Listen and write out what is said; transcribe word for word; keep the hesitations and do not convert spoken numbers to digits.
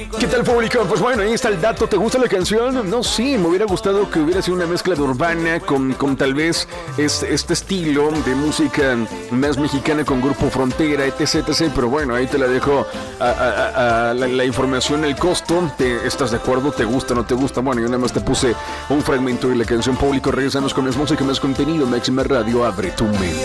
¿Qué tal, público? Pues bueno, ahí está el dato. ¿Te gusta la canción? No, sí, me hubiera gustado que hubiera sido una mezcla de urbana con, con tal vez este, este estilo de música más mexicana con Grupo Frontera, etc, etcétera. Pero bueno, ahí te la dejo a, a, a, a la, la información, el costo. ¿Te, ¿Estás de acuerdo? ¿Te gusta? ¿No te gusta? Bueno, yo nada más te puse un fragmento de la canción. Público, regresamos con más música, más contenido. Máxima Radio, abre tu mente.